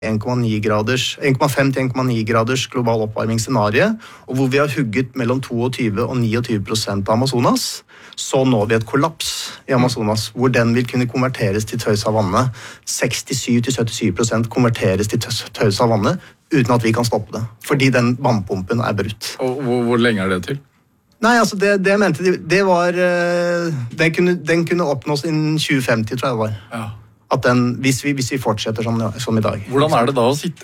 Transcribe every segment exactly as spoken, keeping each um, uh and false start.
en komma ni graders, en komma fem til en komma ni graders global oppvarmingsscenarie, og hvor vi har hugget mellom tjueto og tjueniti prosent av Amazonas, så når vi et kollaps i Amazonas, hvor den vil kunne konverteres til tørr savanne. sekstisju til syttisju prosent konverteres til tørr savanne, uten at vi kan stoppe det, fordi den vannpumpen er brutt. Og hvor, hvor lenge er det til? Nei, altså det, det jeg mente, det var, den kunne, den kunne oppnås innen tjue femti, tror jeg det var. Ja. At den, hvis vi, hvis vi fortsetter som, som i dag. Hvordan er det da å sitte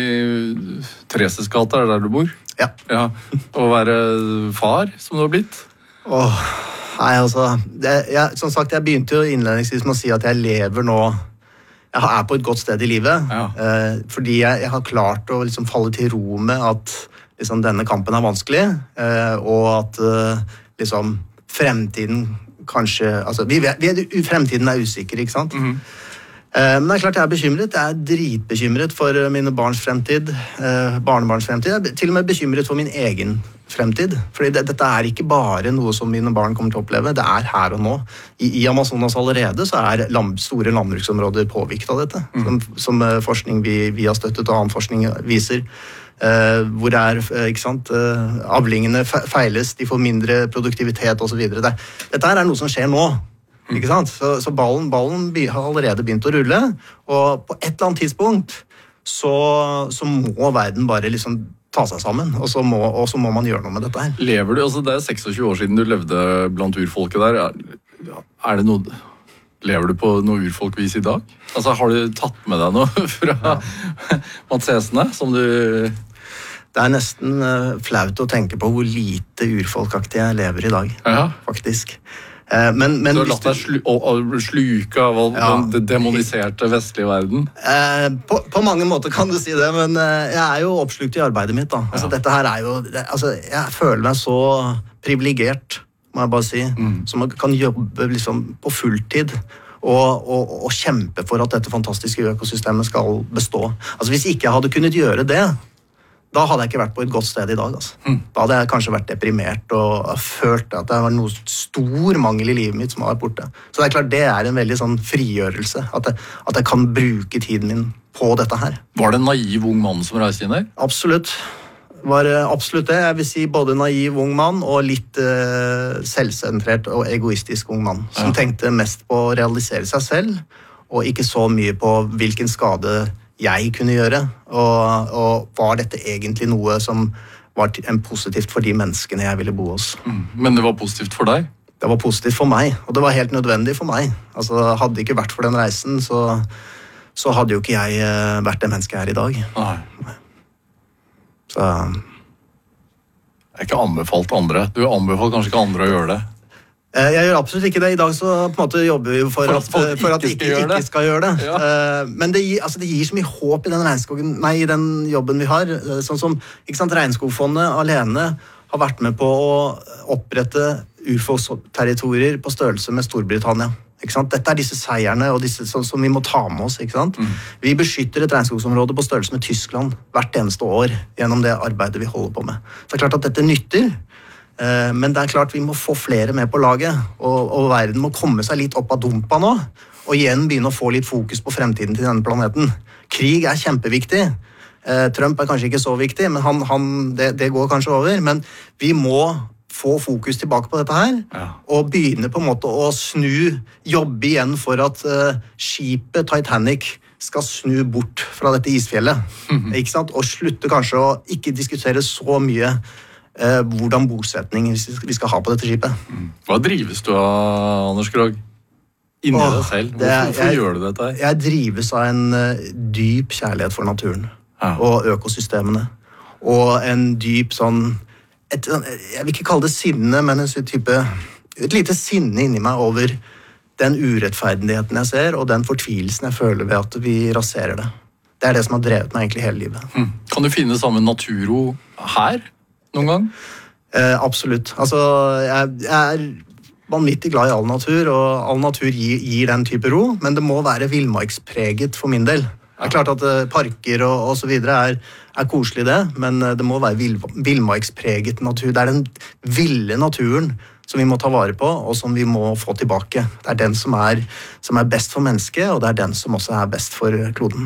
i Thereses gate, er det der du bor? Ja. Ja. Og være far, som du har blitt? Åh, nei, altså, det, jeg, som sagt, jeg begynte jo innledningsvis med å si at jeg lever nå, jeg er på et godt sted i livet, ja. eh, fordi jeg, jeg har klart å liksom falle til ro med at liksom, denne kampen er vanskelig, eh, og at eh, liksom, fremtiden kanskje, altså, vi vet, vi, fremtiden er usikker, ikke sant? Mm-hmm. Men det er klart jeg er bekymret. Jeg er dritbekymret for mine barns fremtid, barnebarns fremtid. Jeg er til og med bekymret for min egen fremtid. Fordi det, dette er ikke bare noe som mine barn kommer til å oppleve, det er her og nå. I, i Amazonas allerede så er land, store landbruksområder påvirket av dette, mm. som, som forskning vi, vi har støttet og annen forskning viser. Uh, hvor det er, ikke sant, uh, avlingene feiles, de får mindre produktivitet og så videre. Det, dette her er noe som skjer nå. Ikke sant? Så, så ballen, ballen har allerede begynt å rulle, og på et eller annet tidspunkt så, så må verden bare liksom ta seg sammen, og så, må, og så må man gjøre noe med dette her. Lever du, altså det er seksogtjue år siden du levde blant urfolket der, er, er det noe, lever du på noe urfolkvis i dag? Altså har du tatt med deg noe fra ja. Matsesene som du... Det er nesten uh, flaut å tenke på hvor lite urfolkaktig jeg lever i dag, ja. Faktisk. Men, men du har latt deg slu, sluke av ja. Den demoniserte vestlige verden? Eh, på, på mange måter kan du si det, men eh, jeg er jo oppslukt i arbeidet mitt. Da. Altså, ja. Dette her er jo, det, altså, jeg føler meg så privilegert, må jeg bare si, mm. som man kan jobbe liksom, på fulltid og, og, og kjempe for at dette fantastiske økosystemet skal bestå. Altså, hvis ikke jeg hadde kunnet gjøre det, da hadde jeg ikke vært på et godt sted i dag. Altså. Mm. Da hadde jeg kanskje vært deprimert og følt at det var noe stor mangel i livet mitt som har vært borte. Så det er klart, det er en veldig sånn frigjørelse, at jeg, at jeg kan bruke tiden min på dette her. Var det en naiv ung mann som reiste inn der? Absolutt. Var absolutt det. Jeg vil si både naiv ung mann og litt uh, selvsentrert og egoistisk ung mann, som ja. Tenkte mest på å realisere seg selv, og ikke så mye på hvilken skade jeg kunne gjøre, og, og var dette egentlig noe som var en positivt for de menneskene jeg ville bo hos. Mm. Men det var positivt for deg? Det var positivt for meg, og det var helt nødvendig for meg. Altså, hadde det ikke vært for den reisen, så, så hadde jo ikke jeg vært det mennesket her i dag. Nei. Så... Jeg er ikke anbefalt andre. Du anbefaler kanskje ikke andre å gjøre det? Jeg gjør absolutt ikke det. I dag så på en måte jobber vi for, for at, at, for at de ikke, ikke skal gjøre det. Ja. Men det gir, altså det gir så mye håp i den, nei, i den jobben vi har. Sånn som ikke sant, Regnskogfondet alene har vært med på å opprette urfolksterritorier på størrelse med Storbritannia. Ikke sant? Dette er disse seierne og disse, som, som vi må ta med oss. Ikke sant? Mm. Vi beskytter et regnskogsområde på størrelse med Tyskland hvert eneste år gjennom det arbeidet vi holder på med. Så det er klart at dette nytter. Men det er klart vi må få flere med på laget, og, og verden må komme seg litt opp av dumpa nå, og igjen begynne å få litt fokus på fremtiden til denne planeten. Krig er kjempeviktig. Trump er kanskje ikke så viktig, men han, han, det, det går kanskje over. Men vi må få fokus tilbake på dette her, ja. Og begynne på en måte å snu, jobbe igjen for at uh, skipet Titanic skal snu bort fra dette isfjellet. Mm-hmm. Ikke sant? Og slutte kanskje å ikke diskutere så mye Eh, hvordan bosetning vi skal ha på dette skipet. Hva drives du av, Anders Krogh? Inni Åh, deg selv? Hvorfor, er, hvorfor jeg, gjør du dette? Jeg drives av en uh, dyp kjærlighet for naturen ja. Og økosystemene. Og en dyp sånn, et, jeg vil ikke kalle det sinne, men en type, et lite sinne inni meg over den urettferdigheten jeg ser, og den fortvilelsen jeg føler ved at vi raserer det. Det er det som har drevet meg egentlig hele livet. Mm. Kan du finne samme naturo her? Noen gang? Eh, absolutt. Altså, jeg, jeg er vanvittig glad i all natur, og all natur gir, gir den type ro, men det må være villmarkspreget for min del. Det er klart at uh, parker og, og så videre er, er koselig det, men uh, det må være vill, villmarkspreget natur. Det er den ville naturen som vi må ta vare på, og som vi må få tilbake. Det er den som er, som er best for mennesket, og det er den som også er best for kloden.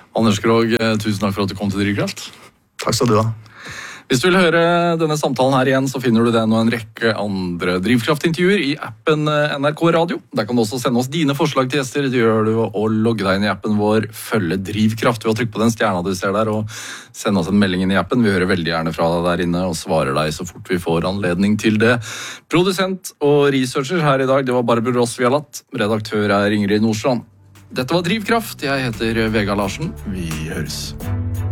Anders Krogh, tusen takk for at du kom til Drivkraft. Takk skal du ha. Hvis du vil høre denne samtalen her igjen, så finner du den og en rekke andre Drivkraft-intervjuer i appen N R K Radio. Der kan du også sende oss dine forslag til gjester. Det gjør du å logge deg inn i appen vår, følge Drivkraft. Du har trykt på den stjerna du ser der, og sende oss en melding inn i appen. Vi hører veldig gjerne fra deg der inne og svarer deg så fort vi får anledning til det. Produsent og researcher her i dag, det var Barbro Ross-Vialat. Redaktør er Ingrid Nordstrand. Dette var Drivkraft. Jeg heter Vegard Larsen. Vi høres.